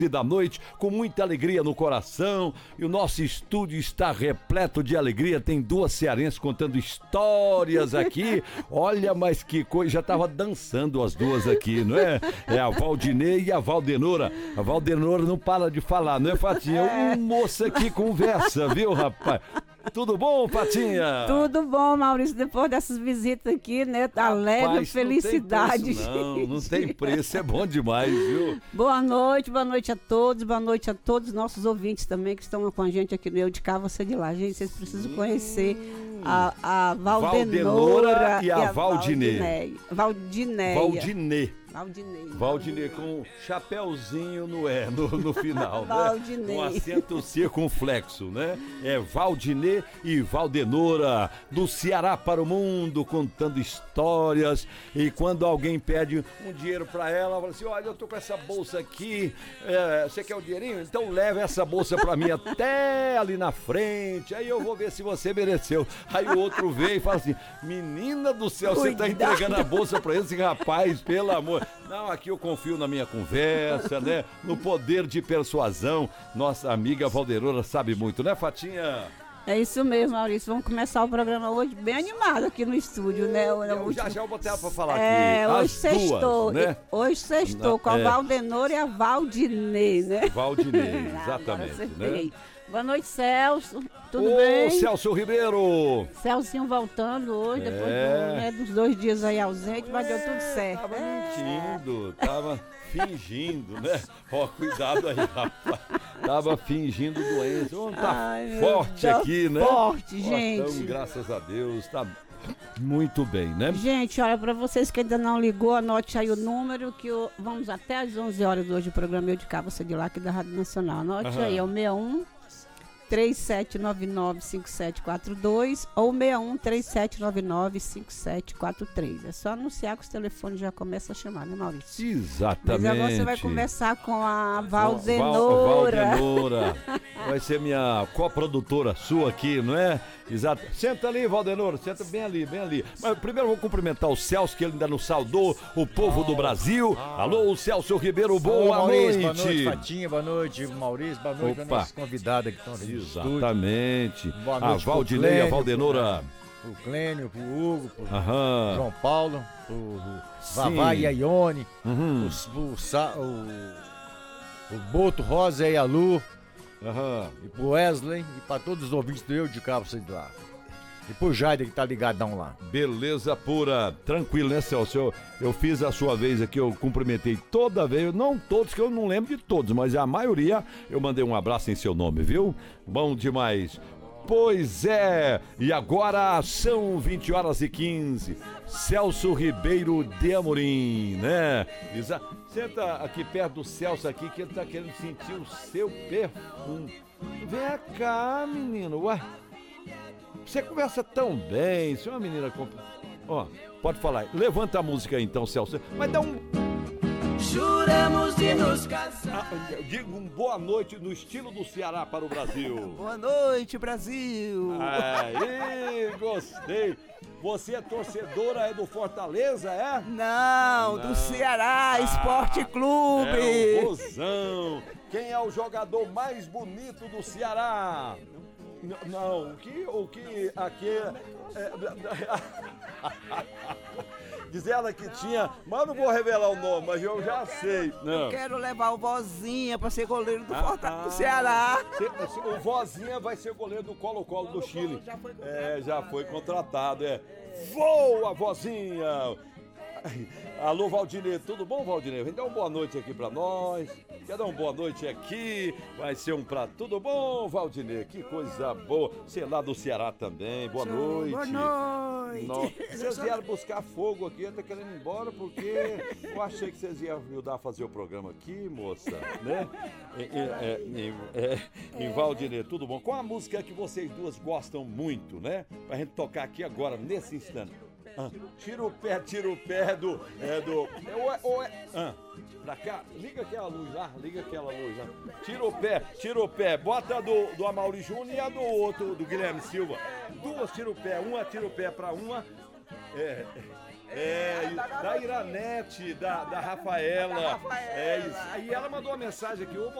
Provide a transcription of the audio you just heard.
da noite, com muita alegria no coração, e o nosso estúdio está repleto de alegria. Tem duas cearenses contando histórias aqui. Olha, mas que coisa, já estava dançando as duas aqui, não é? É a Valdinei e a Valdenora. A Valdenora não para de falar, não é, Fatinha? Uma moça que conversa, viu, rapaz? Tudo bom, Patinha? Tudo bom, Maurício. Depois dessas visitas aqui, né? Alegre, felicidade. Não tem preço, é bom demais, viu? Boa noite a todos, boa noite a todos os nossos ouvintes também que estão com a gente aqui no Eu de Cá, Você de Lá. Gente, vocês precisam conhecer a Valdenora e a Valdinei. Valdinei com chapéuzinho no final, Valdinei. Né? Com acento circunflexo, né? É Valdinei e Valdenora, do Ceará para o mundo, contando histórias. E quando alguém pede um dinheiro para ela fala assim: olha, eu tô com essa bolsa aqui, você quer o dinheirinho? Então leva essa bolsa para mim até ali na frente, aí eu vou ver se você mereceu. Aí o outro vem e fala assim: menina do céu, você tá entregando a bolsa para esse rapaz, pelo amor. Não, aqui eu confio na minha conversa, né? No poder de persuasão. Nossa amiga Valdenora sabe muito, né, Fatinha? É isso mesmo, Maurício. Vamos começar o programa hoje bem animado aqui no estúdio, né? Já vou botar ela pra falar aqui. Hoje sextou, né? Hoje sextou com a Valdenora e a Valdinei, né? Valdinei, exatamente, né? Boa noite, Celso. Tudo bem? Celso Ribeiro. Celcinho voltando hoje, depois dos 2 dias aí ausente, mas deu tudo certo. Tava mentindo, tava fingindo, né? Ó, cuidado aí, rapaz. Tava fingindo doença. Tá forte aqui, né? Forte, gente. Então, graças a Deus, tá muito bem, né? Gente, olha, pra vocês que ainda não ligou, anote aí o número que vamos até às 11 horas hoje o programa Eu de Cá, Você de Lá, aqui da Rádio Nacional. Anote aí, é o 61 3799-5742 ou 61 3799-5743. É só anunciar que os telefones já começam a chamar, né, Maurício? Exatamente. Mas agora você vai conversar com a Valdenora. Valdenora. Vai ser minha coprodutora sua aqui, não é? Exato. Senta ali, Valdenora, senta bem ali, bem ali. Mas primeiro eu vou cumprimentar o Celso, que ele ainda não saudou o povo do Brasil. Alô, Celso Ribeiro, boa noite. Boa noite, Fatinha, boa noite, Maurício, boa noite, nossos convidados que estão aqui. Exatamente. Boa noite, a Valdinei e a Valdenora. Pro Clênio, pro Hugo, pro João Paulo, pro Vavá e a Ione, o Boto, Rosa e a Lu, e pro Wesley, e pra todos os ouvintes do Eu de Cá, Você de Lá. E pro Jair que tá ligadão lá. Beleza pura, tranquilo, né, Celso? Eu fiz a sua vez aqui, eu cumprimentei toda vez, não todos, que eu não lembro de todos, mas a maioria eu mandei um abraço em seu nome, viu? Bom demais. Pois é, e agora são 20h15. Celso Ribeiro de Amorim, né? Senta aqui perto do Celso aqui, que ele tá querendo sentir o seu perfume. Vem cá, menino, ué. Você conversa tão bem, você é uma menina... Ó, pode falar. Levanta a música aí, então, Celso. Mas dá um... Juramos de nos casar. Digo boa noite no estilo do Ceará para o Brasil. Boa noite, Brasil. Aí, gostei. Você é torcedora, é do Fortaleza, é? Não, do Ceará Esporte Clube. É o Rosão. Quem é o jogador mais bonito do Ceará? Não, o que aqui diz ela que tinha, mas eu não vou revelar o nome, mas eu já sei. Eu quero levar o Vozinha pra ser goleiro do Ceará. O Vozinha vai ser goleiro do Colo-Colo do Chile. Já foi contratado, Voa, Vozinha! Alô, Valdinei, tudo bom, Valdinei? Vem dar uma boa noite aqui pra nós. Quer dar uma boa noite aqui? Vai ser um prato. Tudo bom, Valdinei? Que coisa boa. Você lá do Ceará também. Boa noite. Boa noite. Vocês vieram buscar fogo aqui, eu tô querendo ir embora porque eu achei que vocês iam ajudar a fazer o programa aqui, moça, né? Em Valdinei, tudo bom? Qual a música que vocês duas gostam muito, né? Pra gente tocar aqui agora, nesse instante. Tira o pé pra cá, liga aquela luz lá, tira o pé, bota do Amaury Júnior e a do outro, do Guilherme Silva, duas tira o pé, uma tira o pé pra uma, Da Iranete, da Rafaela. É isso. Aí ela mandou uma mensagem aqui, ô